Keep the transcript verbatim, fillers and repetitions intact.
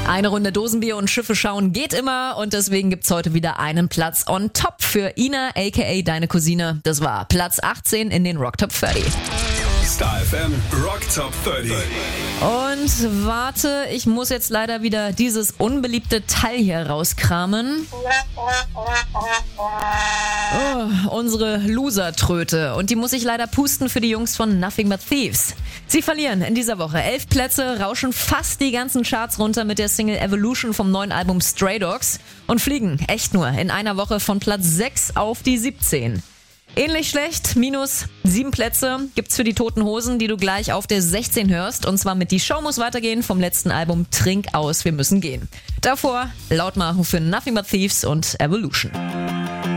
Eine Runde Dosenbier und Schiffe schauen geht immer und deswegen gibt's heute wieder einen Platz on top für Ina, aka deine Cousine. Das war Platz achtzehn in den Rock Top dreißig. Star F M Rock Top dreißig. Und warte, ich muss jetzt leider wieder dieses unbeliebte Teil hier rauskramen. Oh, unsere Loser-Tröte. Und die muss ich leider pusten für die Jungs von Nothing But Thieves. Sie verlieren in dieser Woche elf Plätze, rauschen fast die ganzen Charts runter mit der Single Evolution vom neuen Album Stray Dogs und fliegen echt nur in einer Woche von Platz sechs auf die siebzehn. Ähnlich schlecht, minus sieben Plätze gibt's für die Toten Hosen, die du gleich auf der sechzehn hörst. Und zwar mit Die Show muss weitergehen vom letzten Album Trink aus, wir müssen gehen. Davor laut machen für Nothing But Thieves und Evolution.